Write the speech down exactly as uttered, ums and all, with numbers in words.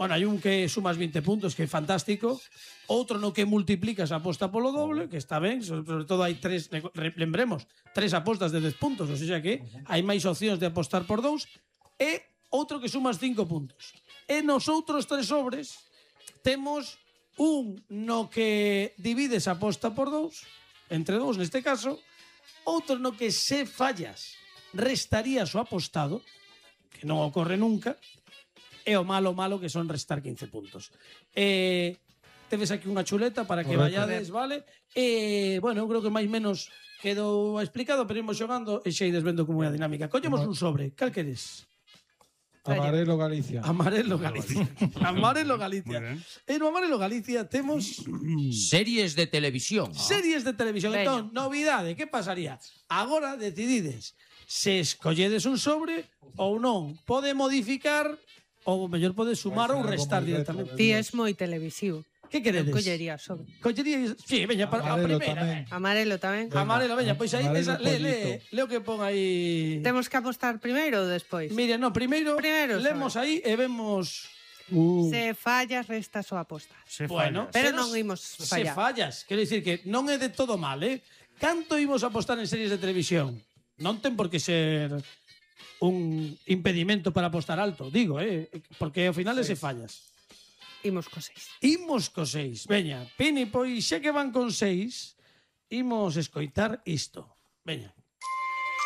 Bueno, hai un que sumas vinte puntos, que é fantástico. Outro no que multiplicas a aposta polo doble, que está ben. Sobre todo hai tres, lembremos, tres apostas de dez puntos. O sea que hai máis opcións de apostar por dous. E outro que sumas cinco puntos. E nos outros tres sobres temos un no que divides a aposta por dous, entre dous neste caso. Outro no que se fallas restarías o apostado, que non ocorre nunca. E o malo, malo, que son restar quince puntos. Eh, tedes aquí unha chuleta para que vayades, vale? E, bueno, eu creo que máis menos quedou explicado, pero imos xogando e xa ides vendo como é a dinámica. Collemos un sobre, cal queres? Amarelo Galicia. Amarelo Galicia. Amarelo Galicia. E no Amarelo Galicia temos... Series de televisión. Series de televisión. Entón, novidade, que pasaría? Agora decidides se escolledes un sobre ou non. Pode modificar... ou mellor pode sumar ou restar directamente. Ti es moi televisivo. Que queredes? Eu collería sobre. Collería, sí, veña, para a primeira. Amarelo tamén. Amarelo, veña, pois aí esa, le, le, leo que pon aí. Temos que apostar primeiro ou despois? Mira, no, primeiro, primeiro lemos aí e vemos... Uh. Se fallas, restas o aposta. Se bueno, pero non imos fallar. Se fallas, quero dicir que non é de todo mal, eh? Canto imos apostar en series de televisión? Non ten por que ser... un impedimento para apostar alto, digo, eh, porque ao final ese fallas. Imos co seis. Imos co seis. Veña, Pini, pois xa que van con seis, imos escoitar isto. Veña.